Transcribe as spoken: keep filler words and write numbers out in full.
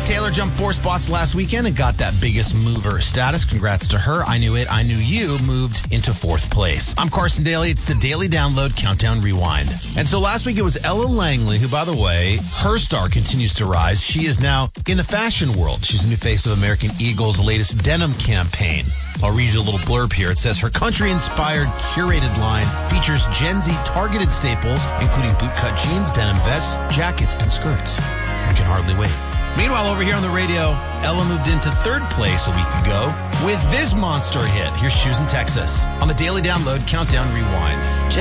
Taylor jumped four spots last weekend and got that biggest mover status. Congrats to her. I Knew It, I Knew You moved into fourth place. I'm Carson Daly. It's the Daily Download Countdown Rewind. And so last week it was Ella Langley, who, by the way, her star continues to rise. She is now in the fashion world. She's the new face of American Eagle's latest denim campaign. I'll read you a little blurb here. It says her country-inspired curated line features Gen Z targeted staples, including bootcut jeans, denim vests, jackets, and skirts. I can hardly wait. Meanwhile, over here on the radio, Ella moved into third place a week ago with this monster hit. Here's Choosing Texas on the Daily Download Countdown Rewind.